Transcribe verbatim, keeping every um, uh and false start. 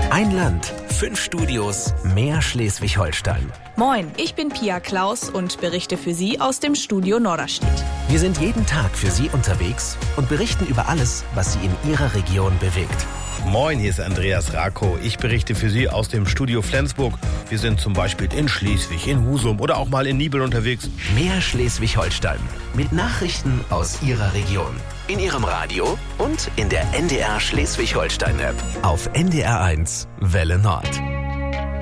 Ein Land, fünf Studios, mehr Schleswig-Holstein. Moin, ich bin Pia Klaus und berichte für Sie aus dem Studio Norderstedt. Wir sind jeden Tag für Sie unterwegs und berichten über alles, was Sie in Ihrer Region bewegt. Moin, hier ist Andreas Rako. Ich berichte für Sie aus dem Studio Flensburg. Wir sind zum Beispiel in Schleswig, in Husum oder auch mal in Nibel unterwegs. Mehr Schleswig-Holstein mit Nachrichten aus Ihrer Region. In Ihrem Radio und in der N D R Schleswig-Holstein-App. Auf N D R eins Welle Nord.